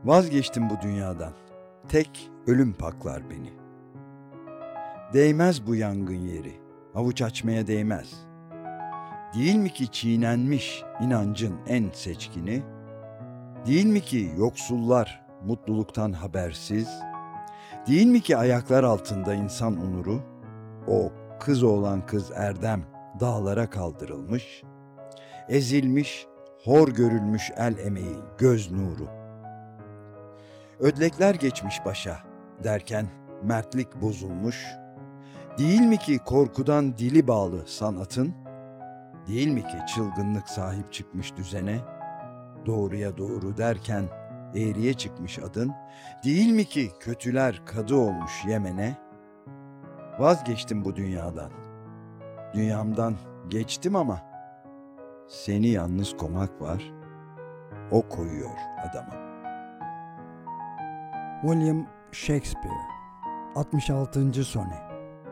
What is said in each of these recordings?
Vazgeçtim bu dünyadan. Tek ölüm paklar beni. Değmez bu yangın yeri. Avuç açmaya değmez. Değil mi ki çiğnenmiş inancın en seçkini? Değil mi ki yoksullar mutluluktan habersiz? Değil mi ki ayaklar altında insan onuru? O kız oğlan kız erdem dağlara kaldırılmış. Ezilmiş, hor görülmüş el emeği, göz nuru. Ödlekler geçmiş başa derken mertlik bozulmuş. Değil mi ki korkudan dili bağlı sanatın? Değil mi ki çılgınlık sahip çıkmış düzene? Doğruya doğru derken eğriye çıkmış adın? Değil mi ki kötüler kadı olmuş Yemen'e? Vazgeçtim bu dünyadan. Dünyamdan geçtim ama seni yalnız komak var. O koyuyor adama. William Shakespeare 66. Sone.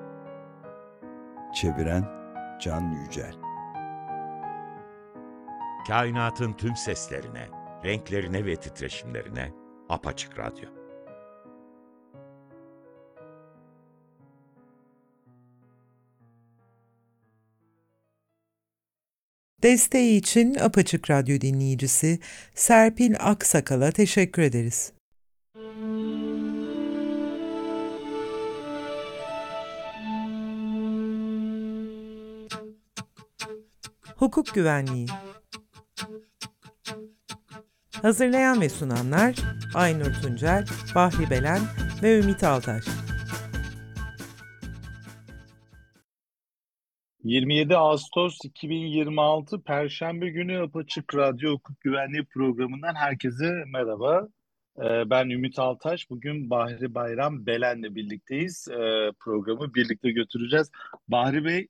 Çeviren Can Yücel. Kainatın tüm seslerine, renklerine ve titreşimlerine Apaçık Radyo. Desteği için Apaçık Radyo dinleyicisi Serpil Aksakal'a teşekkür ederiz. Hukuk Güvenliği. Hazırlayan ve sunanlar Aynur Tuncel, Bahri Belen ve Ümit Altaş. 27 Ağustos 2026 Perşembe günü Apaçık Radyo Hukuk Güvenliği programından herkese merhaba. Ben Ümit Altaş. Bugün Bahri Bayram Belen'le birlikteyiz. Programı birlikte götüreceğiz. Bahri Bey,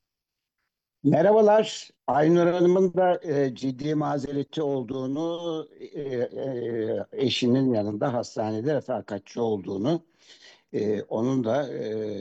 Merhabalar. Aynur Hanım'ın da ciddi mazereti olduğunu, eşinin yanında hastanede refakatçi olduğunu, onun da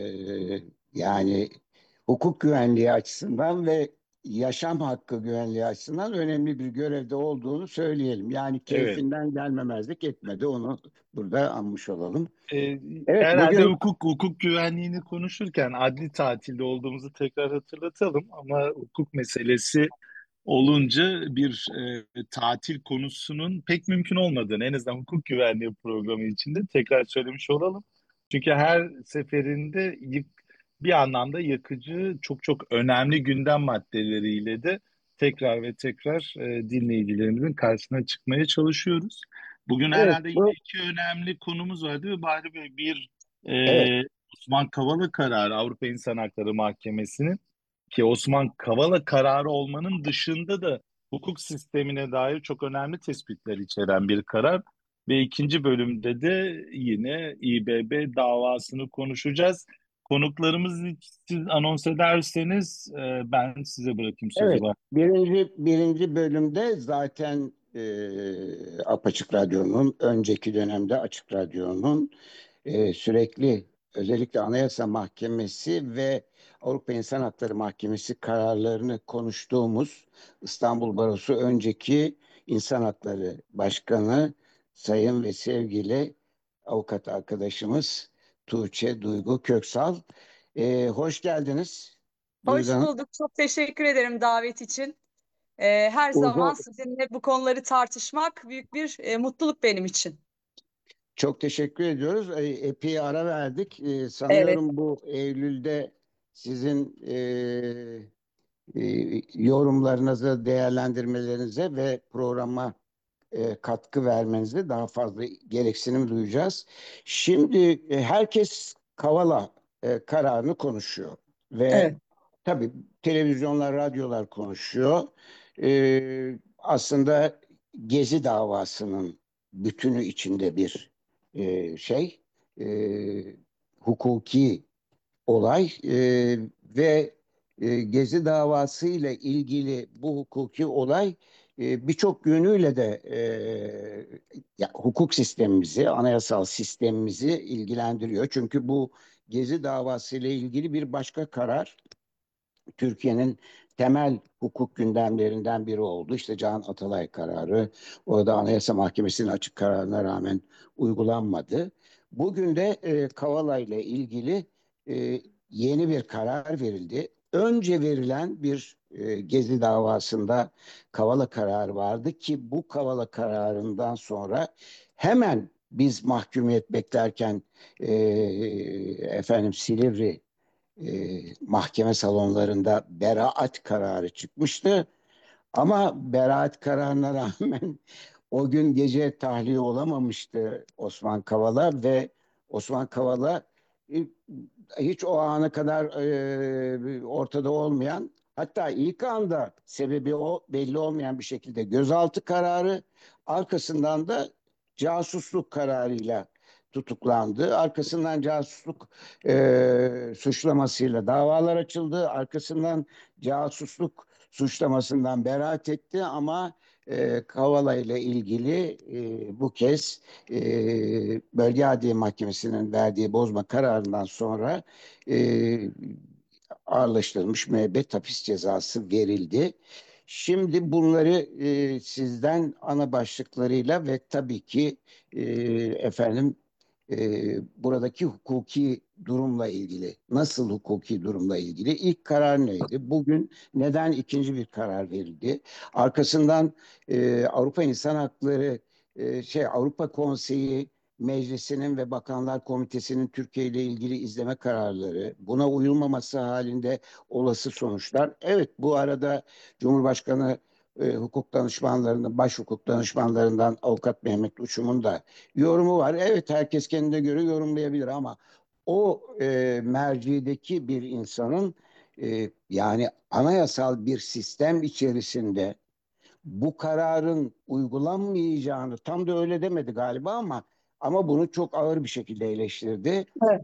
yani hukuk güvenliği açısından ve yaşam hakkı güvenliği açısından önemli bir görevde olduğunu söyleyelim. Yani evet. keyfinden gelmemezlik etmedi. Onu burada anmış olalım. Ee, Evet, Herhalde bugün hukuk güvenliğini konuşurken adli tatilde olduğumuzu tekrar hatırlatalım ama hukuk meselesi olunca bir tatil konusunun pek mümkün olmadığını en azından hukuk güvenliği programı içinde tekrar söylemiş olalım. Çünkü her seferinde bir anlamda yakıcı çok çok önemli gündem maddeleriyle de tekrar ve tekrar dinleyicilerimizin karşısına çıkmaya çalışıyoruz. Bugün evet, herhalde yine bu iki önemli konumuz var değil mi Bahri Bey? Bir evet. Osman Kavala kararı Avrupa İnsan Hakları Mahkemesi'nin ki Osman Kavala kararı olmanın dışında da hukuk sistemine dair çok önemli tespitler içeren bir karar. Ve ikinci bölümde de yine İBB davasını konuşacağız. Konuklarımızı siz anons ederseniz ben size bırakayım sözü. Evet, birinci bölümde zaten Apaçık Radyo'nun, önceki dönemde Açık Radyo'nun sürekli özellikle Anayasa Mahkemesi ve Avrupa İnsan Hakları Mahkemesi kararlarını konuştuğumuz İstanbul Barosu önceki İnsan Hakları Başkanı Sayın ve sevgili avukat arkadaşımız Tuğçe Duygu Köksal. Hoş geldiniz Duygu Hoş Hanım. bulduk. Çok teşekkür ederim davet için. Her zaman Uzun, sizinle bu konuları tartışmak büyük bir mutluluk benim için. Çok teşekkür ediyoruz. Epey ara verdik. Evet, Sanıyorum bu Eylül'de sizin yorumlarınızı, değerlendirmelerinize ve programa katkı vermenize daha fazla gereksinim duyacağız. Şimdi herkes Kavala kararını konuşuyor ve evet, tabii televizyonlar, radyolar konuşuyor. Aslında Gezi davasının bütünü içinde bir şey, e, hukuki olay ve Gezi davası ile ilgili bu hukuki olay birçok yönüyle de hukuk sistemimizi, anayasal sistemimizi ilgilendiriyor. Çünkü bu Gezi davası ile ilgili bir başka karar Türkiye'nin temel hukuk gündemlerinden biri oldu. İşte Can Atalay kararı, orada Anayasa Mahkemesi'nin açık kararına rağmen uygulanmadı. Bugün de Kavala ile ilgili yeni bir karar verildi. Önce verilen bir Gezi davasında Kavala kararı vardı ki bu Kavala kararından sonra hemen biz mahkumiyet beklerken Silivri mahkeme salonlarında beraat kararı çıkmıştı. Ama beraat kararına rağmen o gün gece tahliye olamamıştı Osman Kavala ve Osman Kavala e, hiç o ana kadar ortada olmayan, hatta ilk anda sebebi o belli olmayan bir şekilde gözaltı kararı, arkasından da casusluk kararıyla tutuklandı. Arkasından casusluk suçlamasıyla davalar açıldı. Arkasından casusluk suçlamasından beraat etti ama Kavala ile ilgili bu kez Bölge Adliye Mahkemesi'nin verdiği bozma kararından sonra e, ağırlaştırılmış müebbet hapis cezası verildi. Şimdi bunları sizden ana başlıklarıyla ve tabii ki e, efendim buradaki hukuki durumla ilgili, nasıl hukuki durumla ilgili ilk karar neydi? Bugün neden ikinci bir karar verildi? Arkasından Avrupa İnsan Hakları Avrupa Konseyi Meclisi'nin ve Bakanlar Komitesi'nin Türkiye ile ilgili izleme kararları, buna uyulmaması halinde olası sonuçlar. Evet, bu arada Cumhurbaşkanı hukuk danışmanlarından, baş hukuk danışmanlarından Avukat Mehmet Uçum'un da yorumu var. Evet, herkes kendine göre yorumlayabilir ama o mercideki bir insanın yani anayasal bir sistem içerisinde bu kararın uygulanmayacağını, tam da öyle demedi galiba ama bunu çok ağır bir şekilde eleştirdi. Evet.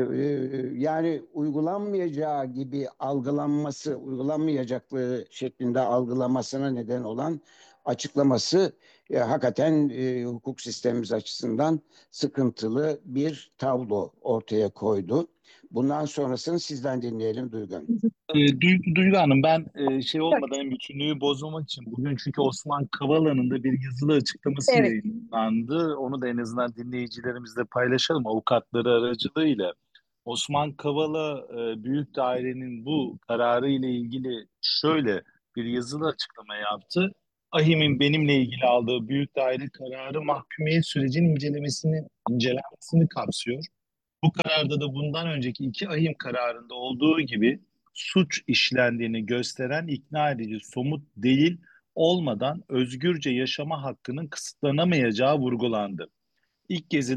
Yani uygulanmayacağı gibi algılanması, uygulanmayacaklığı şeklinde algılamasına neden olan açıklaması hakikaten hukuk sistemimiz açısından sıkıntılı bir tablo ortaya koydu. Bundan sonrasını sizden dinleyelim Duygu Hanım. Duygu Hanım, ben şey olmadan bütünlüğü bozmamak için bugün, çünkü Osman Kavala'nın da bir yazılı açıklaması Evet. yayınlandı. Onu da en azından dinleyicilerimizle paylaşalım avukatları aracılığıyla. Osman Kavala Büyük Daire'nin bu kararı ile ilgili şöyle bir yazılı açıklama yaptı. AİHM'in benimle ilgili aldığı Büyük Daire kararı mahkumiyet sürecinin incelenmesini kapsıyor. Bu kararda da bundan önceki iki ahim kararında olduğu gibi suç işlendiğini gösteren ikna edici somut delil olmadan özgürce yaşama hakkının kısıtlanamayacağı vurgulandı. İlk kez